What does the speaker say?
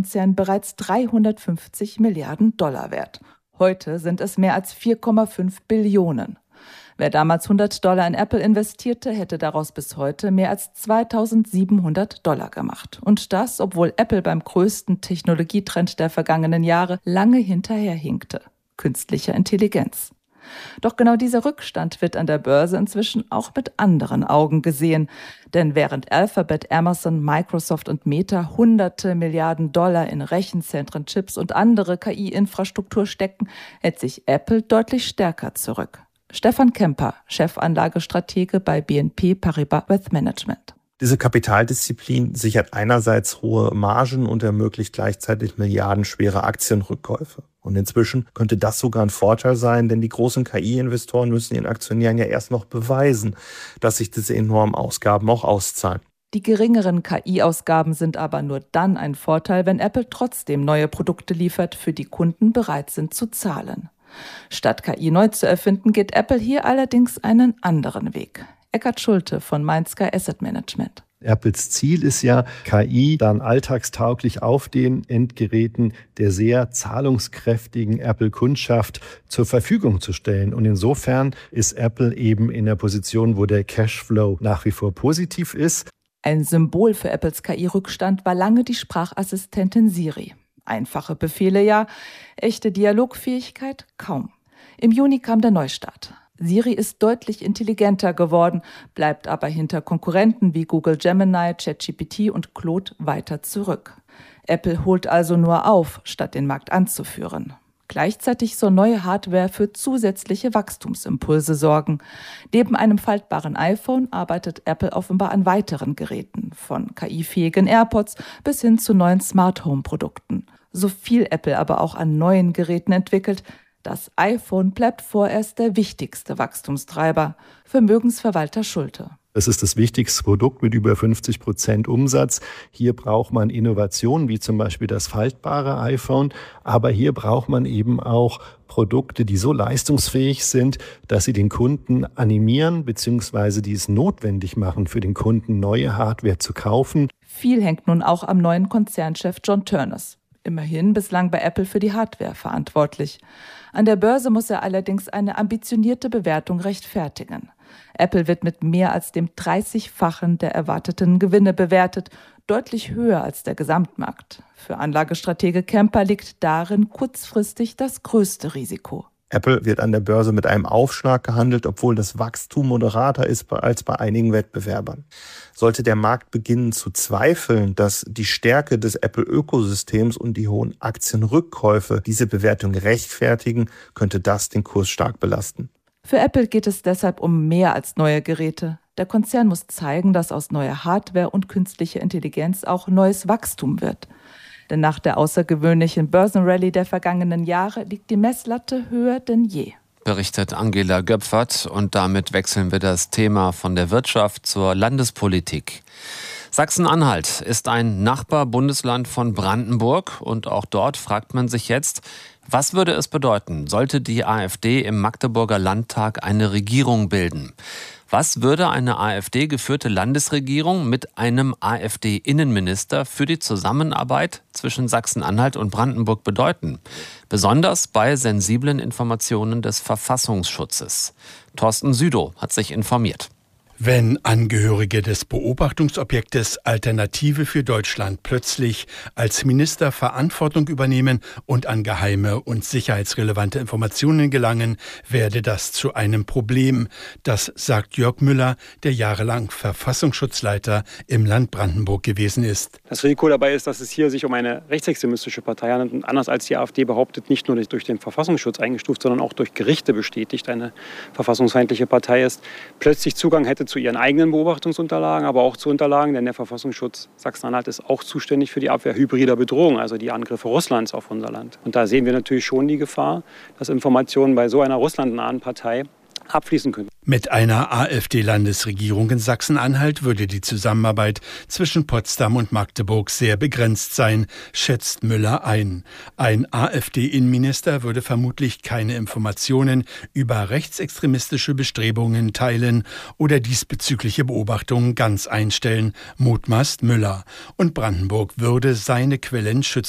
IT-Konzern bereits 350 Milliarden $ wert. Heute sind es mehr als 4,5 Billionen. Wer damals $100 in Apple investierte, hätte daraus bis heute mehr als $2.700 gemacht. Und das, obwohl Apple beim größten Technologietrend der vergangenen Jahre lange hinterherhinkte: künstliche Intelligenz. Doch genau dieser Rückstand wird an der Börse inzwischen auch mit anderen Augen gesehen. Denn während Alphabet, Amazon, Microsoft und Meta hunderte Milliarden $ in Rechenzentren, Chips und andere KI-Infrastruktur stecken, hält sich Apple deutlich stärker zurück. Stefan Kemper, Chefanlagestratege bei BNP Paribas Wealth Management. Diese Kapitaldisziplin sichert einerseits hohe Margen und ermöglicht gleichzeitig milliardenschwere Aktienrückkäufe. Und inzwischen könnte das sogar ein Vorteil sein, denn die großen KI-Investoren müssen ihren Aktionären ja erst noch beweisen, dass sich diese enormen Ausgaben auch auszahlen. Die geringeren KI-Ausgaben sind aber nur dann ein Vorteil, wenn Apple trotzdem neue Produkte liefert, für die Kunden bereit sind zu zahlen. Statt KI neu zu erfinden, geht Apple hier allerdings einen anderen Weg. Eckhard Schulte von Mainsky Asset Management. Apples Ziel ist ja, KI dann alltagstauglich auf den Endgeräten der sehr zahlungskräftigen Apple-Kundschaft zur Verfügung zu stellen. Und insofern ist Apple eben in der Position, wo der Cashflow nach wie vor positiv ist. Ein Symbol für Apples KI-Rückstand war lange die Sprachassistentin Siri. Einfache Befehle ja, echte Dialogfähigkeit kaum. Im Juni kam der Neustart. Siri ist deutlich intelligenter geworden, bleibt aber hinter Konkurrenten wie Google Gemini, ChatGPT und Claude weiter zurück. Apple holt also nur auf, statt den Markt anzuführen. Gleichzeitig soll neue Hardware für zusätzliche Wachstumsimpulse sorgen. Neben einem faltbaren iPhone arbeitet Apple offenbar an weiteren Geräten, von KI-fähigen AirPods bis hin zu neuen Smart-Home-Produkten. So viel Apple aber auch an neuen Geräten entwickelt, das iPhone bleibt vorerst der wichtigste Wachstumstreiber. Vermögensverwalter Schulte. Es ist das wichtigste Produkt mit über 50% Umsatz. Hier braucht man Innovationen, wie zum Beispiel das faltbare iPhone. Aber hier braucht man eben auch Produkte, die so leistungsfähig sind, dass sie den Kunden animieren bzw. die es notwendig machen, für den Kunden neue Hardware zu kaufen. Viel hängt nun auch am neuen Konzernchef John Ternus. Immerhin bislang bei Apple für die Hardware verantwortlich. An der Börse muss er allerdings eine ambitionierte Bewertung rechtfertigen. Apple wird mit mehr als dem 30-fachen der erwarteten Gewinne bewertet, deutlich höher als der Gesamtmarkt. Für Anlagestratege Kemper liegt darin kurzfristig das größte Risiko. Apple wird an der Börse mit einem Aufschlag gehandelt, obwohl das Wachstum moderater ist als bei einigen Wettbewerbern. Sollte der Markt beginnen zu zweifeln, dass die Stärke des Apple-Ökosystems und die hohen Aktienrückkäufe diese Bewertung rechtfertigen, könnte das den Kurs stark belasten. Für Apple geht es deshalb um mehr als neue Geräte. Der Konzern muss zeigen, dass aus neuer Hardware und künstlicher Intelligenz auch neues Wachstum wird. Denn nach der außergewöhnlichen Börsenrallye der vergangenen Jahre liegt die Messlatte höher denn je. Berichtet Angela Göpfert, und damit wechseln wir das Thema von der Wirtschaft zur Landespolitik. Sachsen-Anhalt ist ein Nachbarbundesland von Brandenburg, und auch dort fragt man sich jetzt, was würde es bedeuten, sollte die AfD im Magdeburger Landtag eine Regierung bilden? Was würde eine AfD-geführte Landesregierung mit einem AfD-Innenminister für die Zusammenarbeit zwischen Sachsen-Anhalt und Brandenburg bedeuten? Besonders bei sensiblen Informationen des Verfassungsschutzes. Thorsten Südow hat sich informiert. Wenn Angehörige des Beobachtungsobjektes Alternative für Deutschland plötzlich als Minister Verantwortung übernehmen und an geheime und sicherheitsrelevante Informationen gelangen, werde das zu einem Problem. Das sagt Jörg Müller, der jahrelang Verfassungsschutzleiter im Land Brandenburg gewesen ist. Das Risiko dabei ist, dass es hier sich um eine rechtsextremistische Partei handelt und anders als die AfD behauptet, nicht nur durch den Verfassungsschutz eingestuft, sondern auch durch Gerichte bestätigt, eine verfassungsfeindliche Partei ist, plötzlich Zugang hätte zu ihren eigenen Beobachtungsunterlagen, aber auch zu Unterlagen, denn der Verfassungsschutz Sachsen-Anhalt ist auch zuständig für die Abwehr hybrider Bedrohungen, also die Angriffe Russlands auf unser Land. Und da sehen wir natürlich schon die Gefahr, dass Informationen bei so einer russlandnahen Partei abfließen können. Mit einer AfD-Landesregierung in Sachsen-Anhalt würde die Zusammenarbeit zwischen Potsdam und Magdeburg sehr begrenzt sein, schätzt Müller ein. Ein AfD-Innenminister würde vermutlich keine Informationen über rechtsextremistische Bestrebungen teilen oder diesbezügliche Beobachtungen ganz einstellen, mutmaßt Müller. Und Brandenburg würde seine Quellen schützen